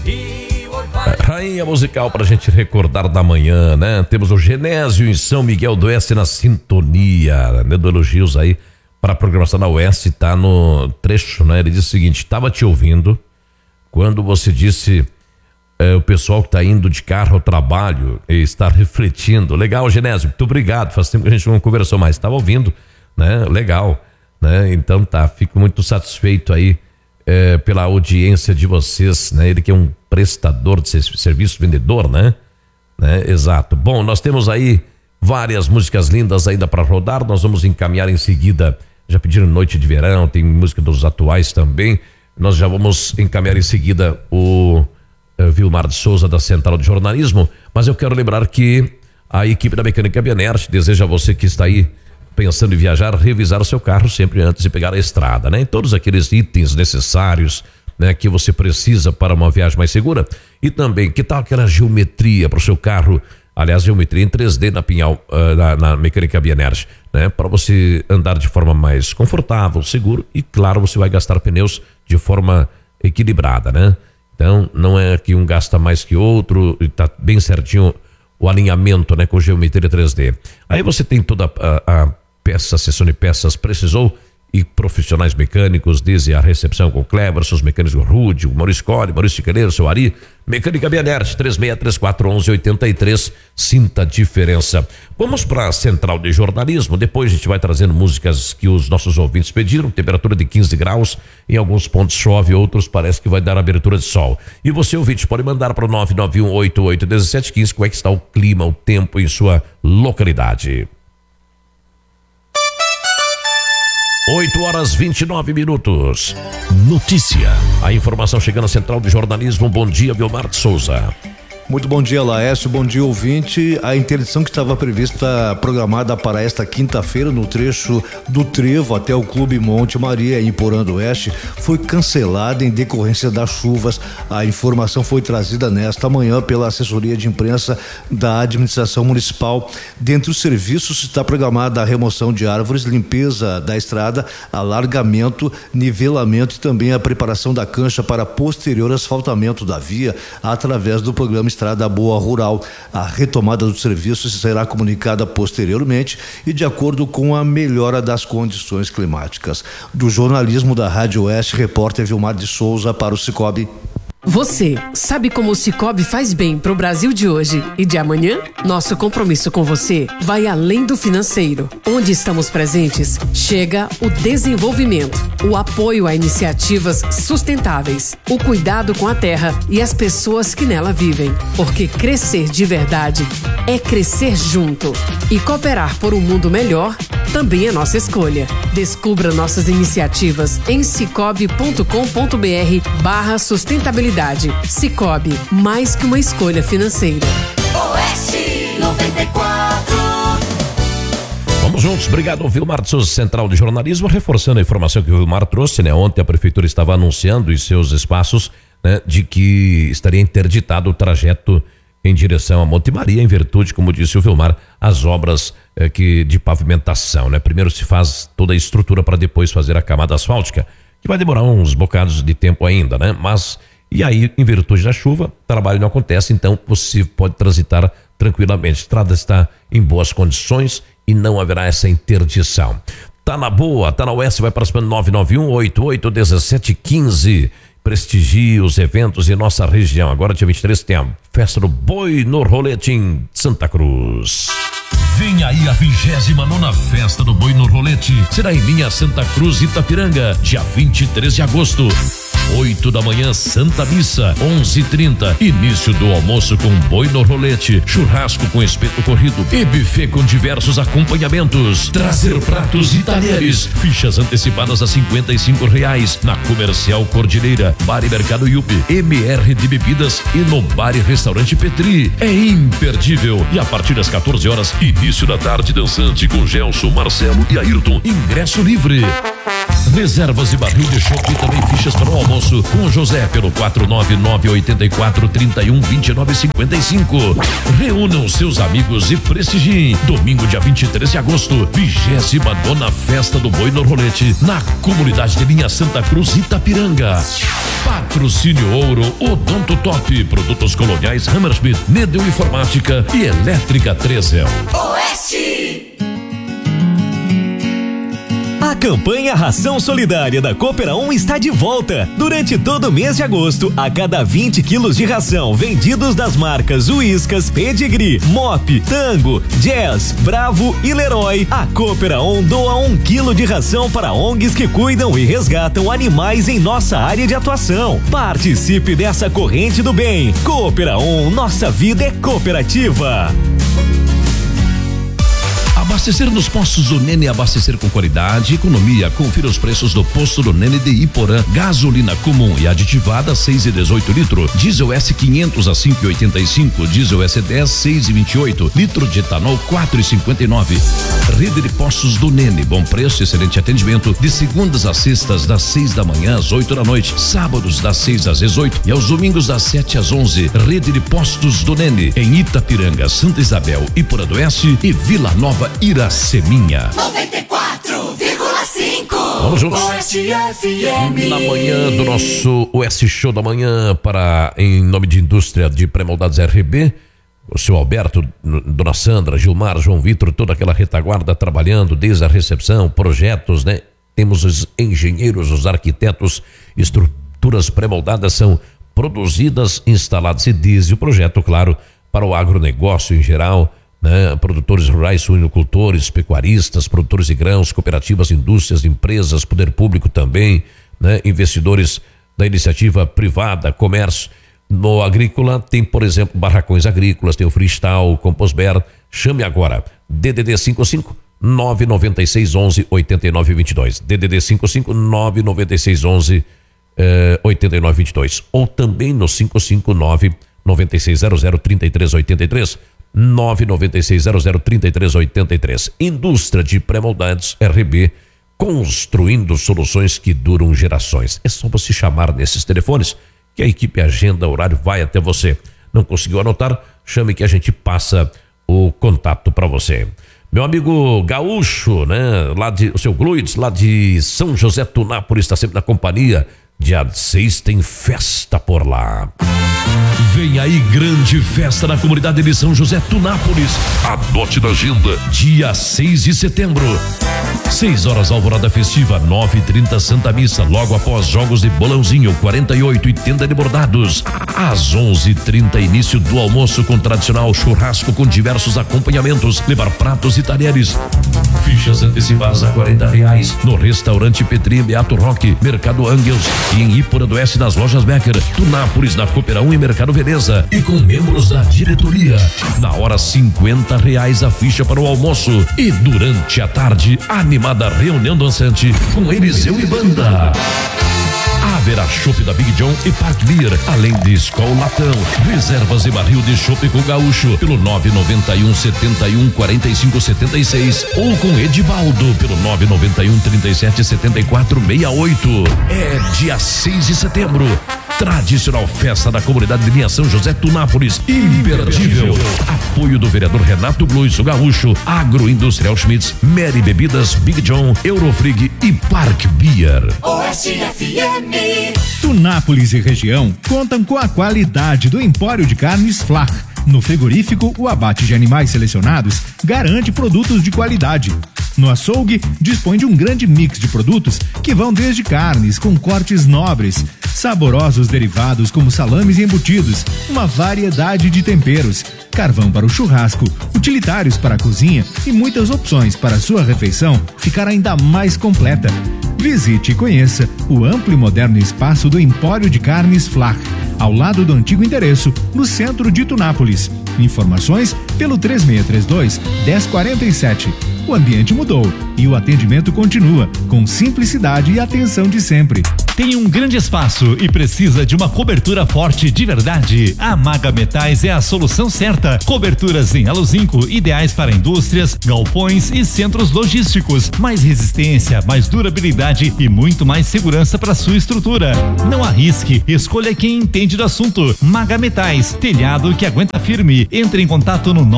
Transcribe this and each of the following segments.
Rainha musical pra gente recordar da manhã, né? Temos o Genésio em São Miguel do Oeste na sintonia, né? Do elogios aí para a programação da Oeste, tá no trecho, né? Ele diz o seguinte: tava te ouvindo quando você disse o pessoal que tá indo de carro ao trabalho e está refletindo. Legal, Genésio, muito obrigado. Faz tempo que a gente não conversou mais, tava ouvindo, né? Legal, né? Então tá, fico muito satisfeito aí pela audiência de vocês, né? Ele que é um prestador de serviço, vendedor, né? Exato. Bom, nós temos aí várias músicas lindas ainda para rodar. Nós vamos encaminhar em seguida. Já pediram Noite de Verão, tem música dos atuais também. Nós já vamos encaminhar em seguida o Vilmar de Souza da Central de Jornalismo. Mas eu quero lembrar que a equipe da Mecânica Bianert deseja a você que está aí pensando em viajar, revisar o seu carro sempre antes de pegar a estrada, né? Todos aqueles itens necessários, né, que você precisa para uma viagem mais segura. E também, que tal aquela geometria para o seu carro? Aliás, geometria em 3D na Pinhal, na Mecânica Bianert, né? Para você andar de forma mais confortável, seguro e, claro, você vai gastar pneus de forma equilibrada, né? Então, não é que um gasta mais que outro, está bem certinho o alinhamento, né, com geometria 3D. Aí você tem toda a peça, seção de peças precisou e profissionais mecânicos, desde a recepção com o Kleber, seus mecânicos Rude, o Maurício Cole, Maurício Chicaneiro, seu Ari, Mecânica Bianert, 36341183, sinta a diferença. Vamos para a Central de Jornalismo, depois a gente vai trazendo músicas que os nossos ouvintes pediram, temperatura de 15 graus, em alguns pontos chove, outros parece que vai dar abertura de sol. E você, ouvinte, pode mandar para o 991881715, como é que está o clima, o tempo em sua localidade. 8h29. Notícia. A informação chegando à Central de Jornalismo. Bom dia, Vilmar de Souza. Muito bom dia, Laércio. Bom dia, ouvinte. A interdição que estava prevista, programada para esta quinta-feira, no trecho do Trevo até o Clube Monte Maria, em Porã do Oeste, foi cancelada em decorrência das chuvas. A informação foi trazida nesta manhã pela assessoria de imprensa da administração municipal. Dentre os serviços está programada a remoção de árvores, limpeza da estrada, alargamento, nivelamento e também a preparação da cancha para posterior asfaltamento da via através do programa Estrada Boa Rural. A retomada dos serviços será comunicada posteriormente e de acordo com a melhora das condições climáticas. Do jornalismo da Rádio Oeste, repórter Vilmar de Souza para o Cicobi. Você sabe como o Cicobi faz bem para o Brasil de hoje e de amanhã? Nosso compromisso com você vai além do financeiro. Onde estamos presentes, chega o desenvolvimento, o apoio a iniciativas sustentáveis, o cuidado com a terra e as pessoas que nela vivem. Porque crescer de verdade é crescer junto. E cooperar por um mundo melhor também é nossa escolha. Descubra nossas iniciativas em cicobi.com.br/sustentabilidade. Cicobi, mais que uma escolha financeira. Oeste 94. Vamos juntos, obrigado, Vilmar de Souza, Central de Jornalismo, reforçando a informação que o Vilmar trouxe, né? Ontem a prefeitura estava anunciando em seus espaços, né, de que estaria interditado o trajeto em direção a Monte Maria, em virtude, como disse o Vilmar, as obras de pavimentação, né? Primeiro se faz toda a estrutura para depois fazer a camada asfáltica, que vai demorar uns bocados de tempo ainda, né? Mas, e aí, em virtude da chuva, o trabalho não acontece, então você pode transitar tranquilamente. A estrada está em boas condições e não haverá essa interdição. Tá na boa, tá na Oeste, vai para os 991881715. Prestigie os eventos em nossa região. Agora, dia 23, tem a Festa do Boi no Rolete em Santa Cruz. Vem aí a 29ª Festa do Boi no Rolete. Será em linha Santa Cruz, Itapiranga, dia 23 de agosto. 8 da manhã, Santa Missa, 11h30, início do almoço com boi no rolete, churrasco com espeto corrido e buffet com diversos acompanhamentos. Trazer pratos e talheres, fichas antecipadas a R$55 na Comercial Cordilheira, Bar e Mercado Yupi, MR de Bebidas e no Bar e Restaurante Petri. É imperdível. E a partir das 14 horas, início da tarde dançante com Gelson, Marcelo e Ayrton. Ingresso livre. Reservas e barril de chopp e também fichas para o almoço com o José pelo 49984312955. Reúnam seus amigos e prestigiem. Domingo, dia 23 de agosto, 29ª Festa do Boi no Rolete, na comunidade de Linha Santa Cruz, Itapiranga. Patrocínio Ouro, Odonto Top, Produtos Coloniais Hammerschmidt, Nedel Informática e Elétrica Trezel. Oeste! A campanha Ração Solidária da Coopera 1 está de volta. Durante todo o mês de agosto, a cada 20 quilos de ração vendidos das marcas Whiskas, Pedigree, Mop, Tango, Jazz, Bravo e Leroy, a Coopera 1 doa 1 quilo de ração para ONGs que cuidam e resgatam animais em nossa área de atuação. Participe dessa corrente do bem. Coopera 1, nossa vida é cooperativa. Abastecer nos postos do Nene, abastecer com qualidade e economia. Confira os preços do posto do Nene de Iporã. Gasolina comum e aditivada 6,18 litro. Diesel S500 a 5,85. Diesel S10 6,28. Litro de etanol 4,59. Rede de postos do Nene. Bom preço, excelente atendimento. De segundas a sextas, das 6 da manhã às 8 da noite. Sábados, das 6 às 18 e aos domingos, das 7 às 11. Rede de postos do Nene. Em Itapiranga, Santa Isabel, Iporã do Oeste e Vila Nova, Iraceminha. 94,5. Vamos juntos. Oeste FM. Na manhã do nosso Oeste Show da Manhã, em nome de Indústria de Pré-moldados RB, o seu Alberto, Dona Sandra, Gilmar, João Vitor, toda aquela retaguarda trabalhando desde a recepção, projetos, né? Temos os engenheiros, os arquitetos, estruturas pré-moldadas são produzidas, instaladas e desde o projeto, claro, para o agronegócio em geral, né? Produtores rurais, suinocultores, pecuaristas, produtores de grãos, cooperativas, indústrias, empresas, poder público também, né? Investidores da iniciativa privada, comércio. No agrícola tem, por exemplo, barracões agrícolas, tem o Freestyle, Composber. Chame agora, DDD 55 996 11 8922, DDD 55 996 11 8922, ou também no 559 9600 3383, 99600 3383. Indústria de Pré-moldados RB, construindo soluções que duram gerações. É só você chamar nesses telefones que a equipe agenda horário, vai até você. Não conseguiu anotar? Chame que a gente passa o contato para você. Meu amigo Gaúcho, né? O seu Gluides, lá de São José Tunápolis, está sempre na companhia. Dia 6 tem festa por lá. Vem aí, grande festa na comunidade de São José Tunápolis. Adote na agenda, dia 6 de setembro. 6 horas alvorada festiva, 9h30 Santa Missa, logo após jogos de bolãozinho, 48 e tenda de bordados. Às 11h30 início do almoço com tradicional churrasco com diversos acompanhamentos, levar pratos e talheres. Fichas antecipadas a R$40 no restaurante Petri, Beato Roque, Mercado Angels e em Iporã do Oeste nas lojas Becker, Tunápolis na Coopera 1 e Mercado Veneza e com membros da diretoria. Na hora R$50 a ficha para o almoço e durante a tarde animada reunião dançante com Eliseu e banda. Haverá chopp da Big John e Park Beer, além de Skol Latão. Reservas e barril de chopp com Gaúcho pelo 991 71 45 76 ou com Edivaldo pelo 991 37 74 68. É dia 6 de setembro. Tradicional festa da comunidade de Linha São José Tunápolis, imperdível. Apoio do vereador Renato Bluis, o Gaúcho, Agroindustrial Schmitz, Mary Bebidas, Big John, Eurofrig e Park Beer. Oeste FM. Tunápolis e região contam com a qualidade do Empório de Carnes Flach. No frigorífico, o abate de animais selecionados garante produtos de qualidade. No açougue, dispõe de um grande mix de produtos que vão desde carnes com cortes nobres, saborosos derivados como salames e embutidos, uma variedade de temperos, carvão para o churrasco, utilitários para a cozinha e muitas opções para a sua refeição ficar ainda mais completa. Visite e conheça o amplo e moderno espaço do Empório de Carnes Flach, ao lado do antigo endereço, no centro de Tunápolis. Informações pelo 3632-1047. O ambiente mudou e o atendimento continua com simplicidade e atenção de sempre. Tem um grande espaço e precisa de uma cobertura forte de verdade? A Maga Metais é a solução certa. Coberturas em aluzinco ideais para indústrias, galpões e centros logísticos. Mais resistência, mais durabilidade e muito mais segurança para sua estrutura. Não arrisque, escolha quem entende do assunto. Maga Metais, telhado que aguenta firme. Entre em contato no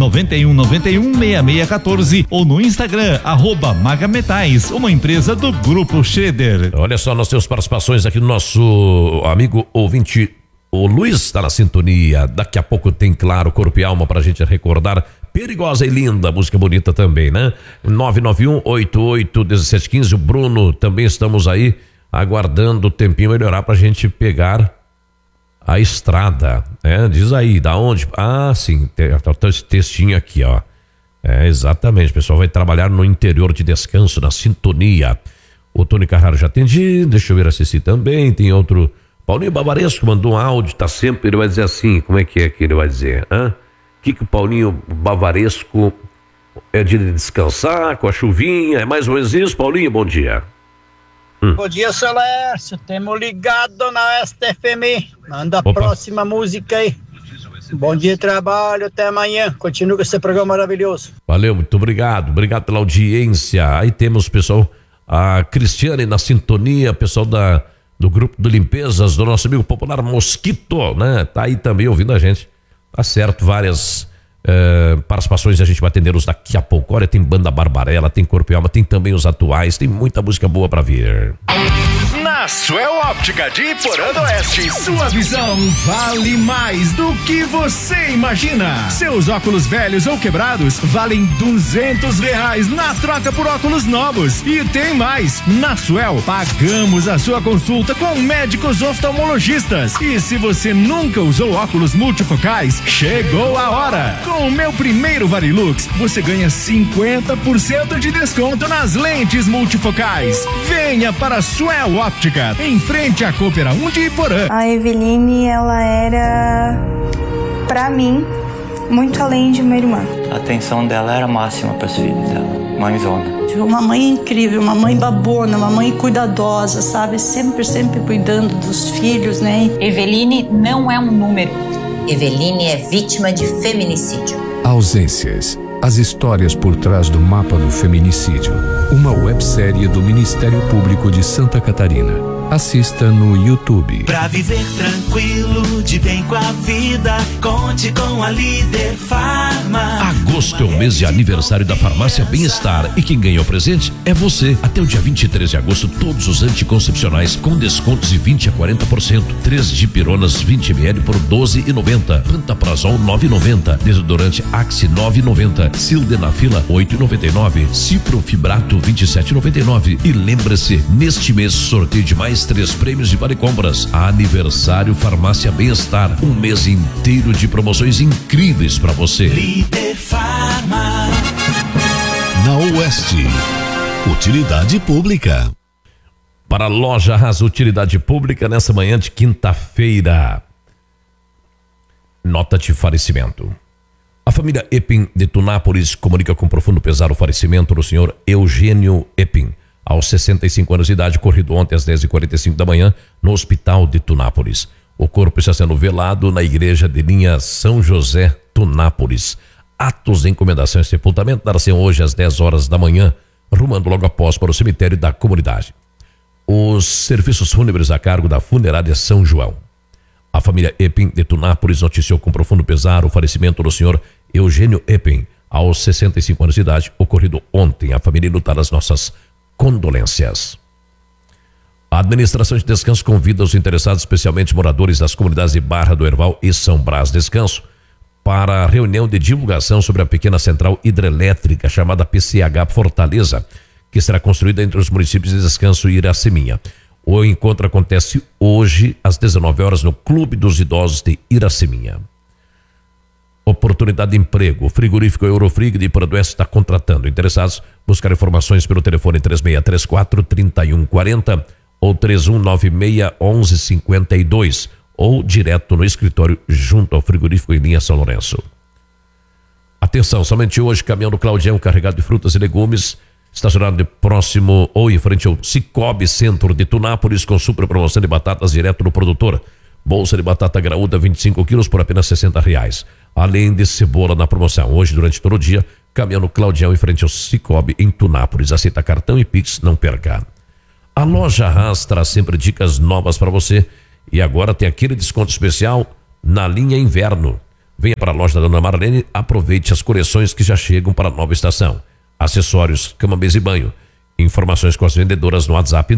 991916614 ou no Instagram @Magametais, uma empresa do Grupo Schroeder. Olha só, nós temos participações aqui do nosso amigo ouvinte, o Luiz está na sintonia. Daqui a pouco tem, claro, Corpo e Alma pra gente recordar. Perigosa e linda, música bonita também, né? 991881715. O Bruno, também estamos aí aguardando o tempinho melhorar pra gente pegar a estrada, né? Diz aí, da onde? Ah, sim, tem esse textinho aqui, ó. Exatamente, o pessoal vai trabalhar no interior de Descanso, na sintonia. O Tony Carraro já atendi, deixa eu ver a Ceci também, tem outro, Paulinho Bavaresco mandou um áudio, tá sempre, ele vai dizer assim, como é que ele vai dizer, o que o Paulinho Bavaresco é de descansar com a chuvinha, é mais ou menos isso, Paulinho, bom dia. Bom dia, Celeste, temos ligado na STFM, manda a próxima música aí. Bom dia, trabalho, até amanhã, continua com esse programa maravilhoso. Valeu, muito obrigado pela audiência. Aí temos pessoal, a Cristiane na sintonia, pessoal do grupo de limpezas do nosso amigo popular Mosquito, né? Tá aí também ouvindo a gente, tá certo, várias participações, a gente vai atendê-los daqui a pouco. Olha, tem Banda Barbarella, tem Corpo e Alma, tem também os atuais, tem muita música boa pra vir. Na Suel Óptica de Iporã do Oeste, sua visão vale mais do que você imagina. Seus óculos velhos ou quebrados valem R$200 na troca por óculos novos. E tem mais, na Suel pagamos a sua consulta com médicos oftalmologistas. E se você nunca usou óculos multifocais, chegou a hora. Com o meu primeiro Varilux, você ganha 50% de desconto nas lentes multifocais. Venha para a Suel Óptica, em frente à Coopera 1 de Iporã. A Eveline, ela era, pra mim, muito além de uma irmã. A atenção dela era máxima para os filhos dela, mãezona. Uma mãe incrível, uma mãe babona, uma mãe cuidadosa, sabe? Sempre cuidando dos filhos, né? Eveline não é um número. Eveline é vítima de feminicídio. Ausências. As histórias por trás do mapa do feminicídio. Uma websérie do Ministério Público de Santa Catarina. Assista no YouTube. Pra viver tranquilo, de bem com a vida, conte com a Líder Farma. Agosto é o mês de aniversário da Farmácia Bem-Estar e quem ganha o presente é você. Até o dia 23 de agosto, todos os anticoncepcionais com descontos de 20 a 40%. 3 dipironas 20 ml por R$12,90. Pantaprazol 9,90. Desodorante Axe 9,90. Sildenafila 8,99. Ciprofibrato 27,99. E lembre-se, neste mês sorteio de mais 3 prêmios de vale compras. Aniversário Farmácia Bem-Estar, um mês inteiro de promoções incríveis para você. Líder Farma. Na Oeste, utilidade pública. Para a loja Arrasa Utilidade Pública nessa manhã de quinta-feira. Nota de falecimento. A família Epin de Tunápolis comunica com profundo pesar o falecimento do senhor Eugênio Epin, aos 65 anos de idade, ocorrido ontem às 10h45 da manhã, no hospital de Tunápolis. O corpo está sendo velado na igreja de linha São José, Tunápolis. Atos de encomendação e sepultamento dar-se hoje às 10 horas da manhã, rumando logo após para o cemitério da comunidade. Os serviços fúnebres a cargo da funerária São João. A família Epin de Tunápolis noticiou com profundo pesar o falecimento do senhor Eugênio Epin, aos 65 anos de idade, ocorrido ontem. A família lutar as nossas condolências. A administração de Descanso convida os interessados, especialmente moradores das comunidades de Barra do Herval e São Brás Descanso, para a reunião de divulgação sobre a pequena central hidrelétrica chamada PCH Fortaleza, que será construída entre os municípios de Descanso e Iraceminha. O encontro acontece hoje às 19 horas no Clube dos Idosos de Iraceminha. Oportunidade de emprego. O frigorífico Eurofrig de Iporã do Oeste está contratando. Interessados, buscar informações pelo telefone 3634-3140 ou 3196-1152 ou direto no escritório junto ao frigorífico em linha São Lourenço. Atenção, somente hoje, caminhão do Claudião carregado de frutas e legumes estacionado próximo ou em frente ao Cicobi Centro de Tunápolis, com super promoção de batatas direto do produtor. Bolsa de batata graúda 25 quilos por apenas R$60. Além de cebola na promoção. Hoje, durante todo o dia, caminhão no Claudião em frente ao Cicobi em Tunápolis. Aceita cartão e Pix, não perca. A loja Haas traz sempre dicas novas para você e agora tem aquele desconto especial na linha inverno. Venha para a loja da Dona Marlene, aproveite as coleções que já chegam para a nova estação. Acessórios, cama, mesa e banho. Informações com as vendedoras no WhatsApp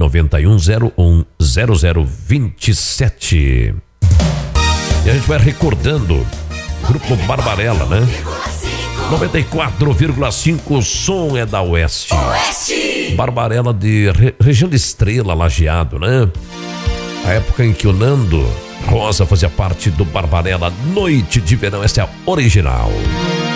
991010027. E a gente vai recordando Grupo Barbarella, né? 94,5, o som é da Oeste. Barbarella de região de Estrela, Lajeado, né? A época em que o Nando Rosa fazia parte do Barbarella Noite de Verão, essa é a original.